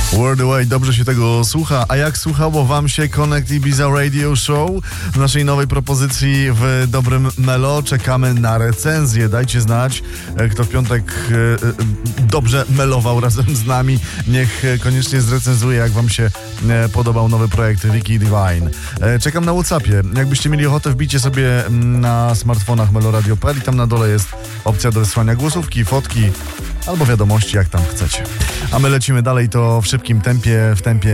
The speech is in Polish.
Worldwide, dobrze się tego słucha. A jak słuchało wam się Connect Ibiza Radio Show? W naszej nowej propozycji w Dobrym Melo czekamy na recenzję. Dajcie znać, kto w piątek dobrze melował razem z nami. Niech koniecznie zrecenzuje, jak wam się podobał nowy projekt Ricky Divine. Czekam na WhatsAppie. Jakbyście mieli ochotę, wbijcie sobie na smartfonach meloradio.pl i tam na dole jest opcja do wysłania głosówki, fotki albo wiadomości, jak tam chcecie. A my lecimy dalej, to w szybkim tempie,